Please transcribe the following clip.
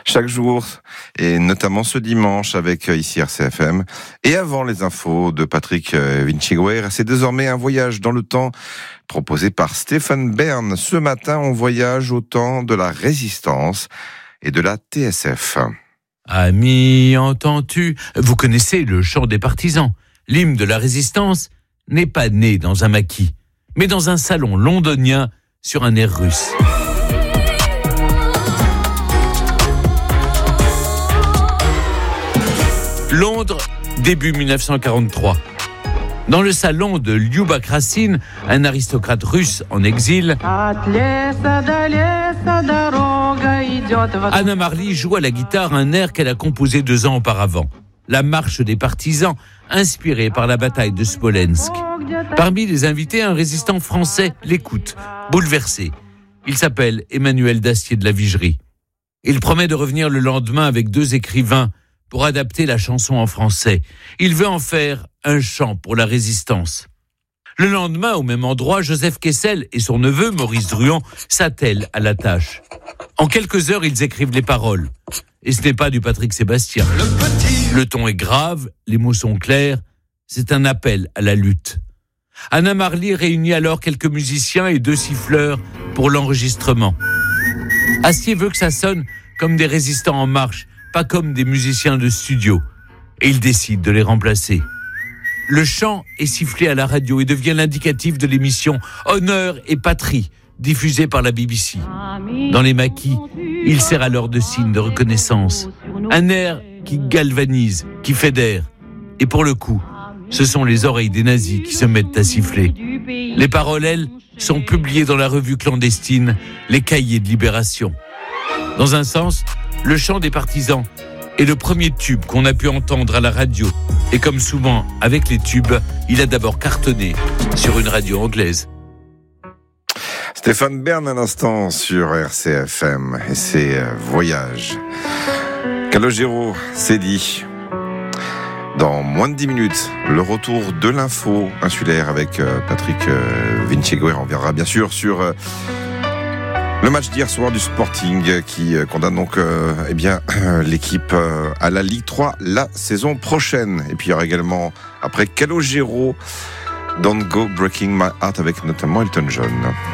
chaque jour, et notamment ce dimanche avec ici RCFM. Et avant les infos de Patrick Vinciguerra, c'est désormais un voyage dans le temps proposé par Stéphane Bern. Ce matin, on voyage au temps de la Résistance et de la TSF. Amis, entends-tu ? Vous connaissez le chant des partisans. L'hymne de la Résistance n'est pas né dans un maquis, mais dans un salon londonien sur un air russe. Londres, début 1943. Dans le salon de Lyuba Krasine, un aristocrate russe en exil, Anna Marley joue à la guitare un air qu'elle a composé 2 ans auparavant. La marche des partisans, inspirée par la bataille de Smolensk. Parmi les invités, un résistant français l'écoute, bouleversé. Il s'appelle Emmanuel Dacier de la Vigerie. Il promet de revenir le lendemain avec 2 écrivains pour adapter la chanson en français. Il veut en faire un chant pour la résistance. Le lendemain, au même endroit, Joseph Kessel et son neveu, Maurice Druon, s'attellent à la tâche. En quelques heures, ils écrivent les paroles. Et ce n'est pas du Patrick Sébastien. Le ton est grave, les mots sont clairs. C'est un appel à la lutte. Anna Marley réunit alors quelques musiciens et 2 siffleurs pour l'enregistrement. Astier veut que ça sonne comme des résistants en marche, pas comme des musiciens de studio. Et il décide de les remplacer. Le chant est sifflé à la radio et devient l'indicatif de l'émission Honneur et Patrie, diffusée par la BBC. Dans les maquis, il sert alors de signe de reconnaissance. Un air qui galvanise, qui fédère. Et pour le coup, ce sont les oreilles des nazis qui se mettent à siffler. Les paroles, elles, sont publiées dans la revue clandestine Les Cahiers de Libération. Dans un sens, le chant des partisans est le premier tube qu'on a pu entendre à la radio. Et comme souvent avec les tubes, il a d'abord cartonné sur une radio anglaise. Stéphane Bern à l'instant sur RCFM et ses voyages. Calogero, c'est dit. Dans moins de 10 minutes, le retour de l'info insulaire avec Patrick Vinciguerra. On verra bien sûr sur le match d'hier soir du Sporting qui condamne donc l'équipe à la Ligue 3 la saison prochaine. Et puis il y aura également, après Calogero, Don't Go Breaking My Heart avec notamment Elton John.